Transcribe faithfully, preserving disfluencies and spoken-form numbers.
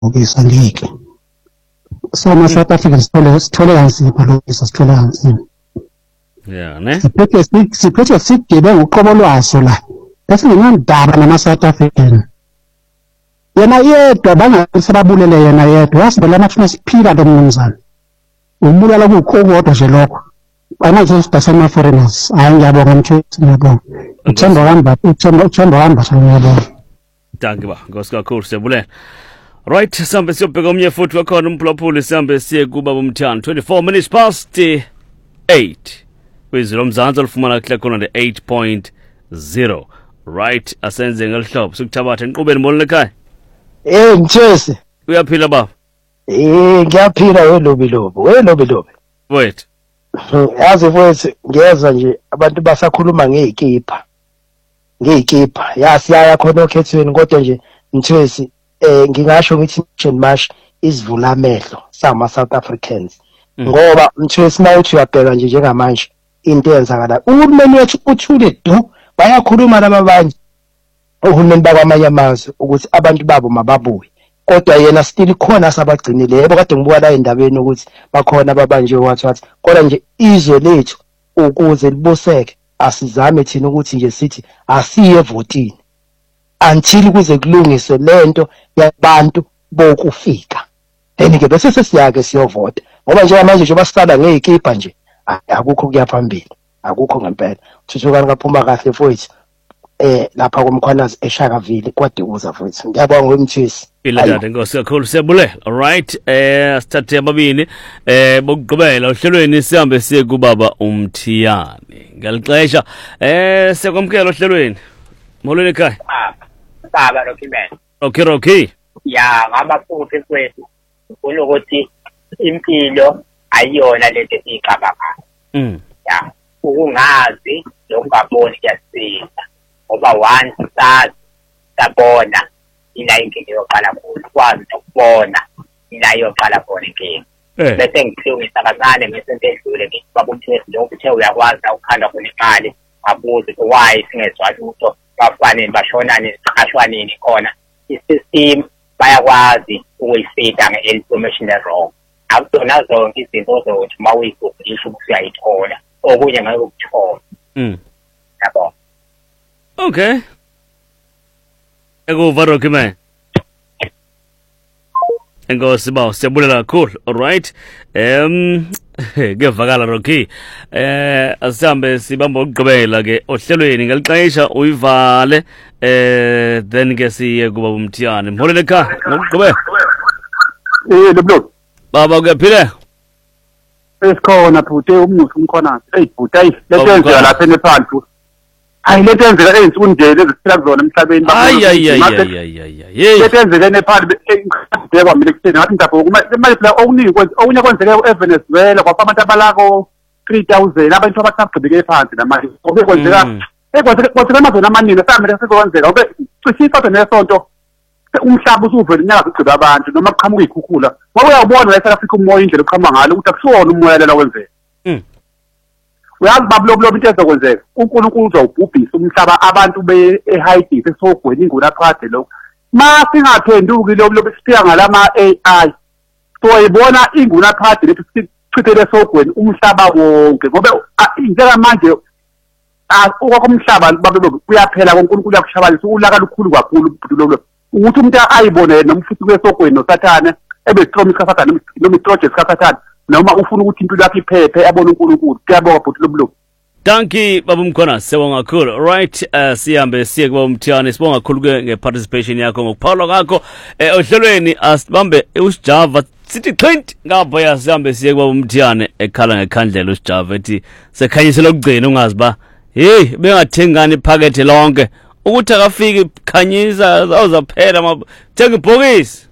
ukisa ngeke. So ma South Africans sithole sithole kanzima lokho sithole kanzima. Yeah, ne? Siphethe siphethe sigebe ngoqobo lwaso la. Esingenandaba nama South African. Yena yedwa bangasababulele yena yedwa wasibela amathuna siphila lo mnumzana. Umbulala kukodwa nje lokho. Manje sidasema foreigners. Hayi ngiyabonga mthetho ngiyabonga. Uthemba kamba uthemba uthemba kamba ngiyabonga. Danke ba, ngosikakhulu siyabulela. Right, sambe siyobheka omnye futhi wakhona umphulaphuli sambe siye kuba bomthando twenty-four minutes past eight. Kwizwi lomzansi olufumana kuhle khona the eight point zero. Right, asenze ngelihlobo sikuthabatha enqubeni molile ekhaya. Eh Mthesi. Uyaphila baba? Eh ngiyaphila welobi lobo, welobi lobi. Wait. Yazi mfowethu ngiyeza nje abantu basakhuluma ngezikipa. Ngezikipa. Yasiyaya khona okhethweni kodwa nje Mthesi eh ngingasho ngithi nation march isivula amehlo sama South Africans. Ngoba Mthesi mawuthi uyabheka nje njengamanje into eyenzakala. Uhulumeni wethu uthule do bayakhuluma laba banje. Uhulumeni bakwamanye amazwe ukuthi abantu babo mababuye. Kodwa yena still khona sabagcinile. Yebo kade ngibuka la endabeni ukuthi bakhona babanje wathi wathi kodwa nje izwe lethu ukuze libuseke asizame thina ukuthi nje sithi asiye evotini until kuze kulungiswe lento yabantu bokufika. Then ke bese sesiyake siyovota. Ngoba nje manje nje basala ngezikipa nje akukho kuyaphambili. Akukho ngempela. Thuthukani kaphuma kahle mfowethu. Eh lapha komkhwanazi eShakaville kwaDukuza mfowethu. Ngiyabonga wemthisi. Iladade Nkosi kakhulu siyabulela. All right, eh sithathe ababini eh bokugqibela ohlelweni sihambe siye kubaba uMthiyane. Ngalixesha eh siyakwamkela ohlelweni. Molweni ekhaya. Ah, baba Rocky man. Okay Rocky. Ya ngamaphupho mfowethu. Ufuna ukuthi impilo ayiyona lento esicabanga. Mm. Ya, ukungazi lokungaboni kuyasiza. Ngoba once sazi sabona ila inkinga yoqala khona kwazi ukubona ila yoqala khona inkinga. Bese ngihlungisa kancane ngesento edlule ngithi baba uMthezi lokho uthe uyakwazi ukukhanda khona imali abuze why singezwa lutho bafanele bashonane siqashwaneni khona isystem bayakwazi ukuyifida nge-information wrong. Akutona zonke izinto zokuthi uma uyiguglisha ukuthi uyayithola okunye ngeke ukuthola. Mm. Yabo. Okay. Ekuva Rocky man. Enkosi ba siyabulela kakhulu. All right. Em ngevakala Rocky. Eh asihambe sibamba ukugqibela ke ohlelweni ngalixesha uyivale eh then ke siye kuba uMthiyane. Mholele ekhaya ngokugqibela. Eh leblo. Baba kuyaphila? Esikhona phuthe umnuso umkhonana. Hey phuthe ayi letenzeka lapha eNepal. Hayi letenzeka ensukwini nje leziphila kuzona emhlabeni Ay ay ay ay ay ay. Letenzeka eNepal bekwa mina kutheni ngathi ndapho manje phela okuningi kwenza okunye kwenzeke eVenezuela kwapha abantu abalako three thousand abantu abasagqibeke phansi namanje kube kwenzeka ekwenzeka kwenzeka amazwe amaningi samele sekwenzeka ube cishe isonto nesonto umhlaba usuvela inyanga sigciba abantu noma kuqhamuka ikhukhula ngoba uyabona la eSouth Africa umoya indlela uqhamuka ngalo ukuthi akusiwona umoya lela wenzeka. Mm. Uyazi bablo into ezokwenzeka uNkulunkulu uzawubhubhisa umhlaba abantu be ehiding esogweni inguna phade lo ma singaphenduki lo lo besiphika ngalama A I so ibona inguna phade lethu sichithele esogweni umhlaba wonke ngoba njengamanje okwamhlaba babelo kuyaphela koNkulunkulu yakushabalisa ulaka lukhulu kakhulu lo ukuthi umuntu ayibone noma futhi kwesogweni noSathane ebestroma isikhathana noma itroje isikhathana noma ufuna ukuthi impilo yakhe iphephe abone uNkulunkulu kuyabonga bhuti lobulo. Danki baba Mkhona sewonga kakhulu. Right, uh, sihambe siye kuba uMthiyane sibonga kakhulu ke ngeparticipation yakho ngokuphawula kwakho eh ohlelweni asibambe uSjava sithi twenty ngapha yasihambe siye kuba uMthiyane ekhala ngekhandlela uSjava ethi sekhanyise lokugcina ungazi ba hey bengathengani iphakethe lonke ukuthi akafiki khanyisa awuzaphela thenga ibhokisi.